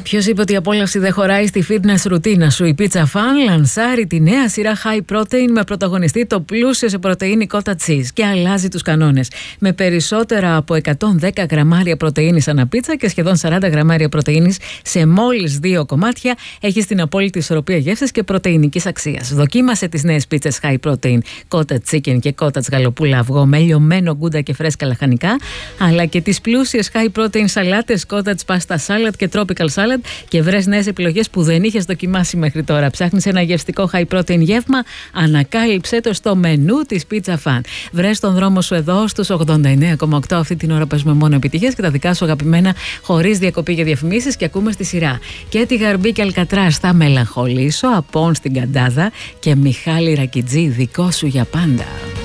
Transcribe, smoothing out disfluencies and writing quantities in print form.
Ποιος είπε ότι η απόλαυση δεν χωράει στη fitness ρουτίνα σου? Η Pizza Fan λανσάρει τη νέα σειρά High Protein με πρωταγωνιστή το πλούσιο σε πρωτεΐνη cottage cheese και αλλάζει τους κανόνες. Με περισσότερα από 110 γραμμάρια πρωτεΐνης ανά πίτσα και σχεδόν 40 γραμμάρια πρωτεΐνης σε μόλις 2 κομμάτια, έχεις την απόλυτη ισορροπία γεύσης και πρωτεϊνικής αξίας. Δοκίμασε τις νέες πίτσες High Protein, cottage chicken και cottage γαλοπούλα αυγό με λιωμένο γκούντα και φρέσκα λαχανικά, αλλά και τις πλούσιες High Protein σαλάτες, cottage pasta salad και tropical salad, και βρες νέες επιλογές που δεν είχες δοκιμάσει μέχρι τώρα. Ψάχνεις ένα γευστικό High Protein γεύμα? Ανακάλυψέ το στο μενού της Pizza Fan. Βρες τον δρόμο σου εδώ στους 89,8. Αυτή την ώρα παίζουμε μόνο επιτυχίες και τα δικά σου αγαπημένα χωρίς διακοπή για διαφημίσεις, και ακούμε στη σειρά και τη Γαρμπή και Αλκατράς θα μελαγχολήσω, Απόν στην Καντάδα και Μιχάλη Ρακιτζή, δικό σου για πάντα.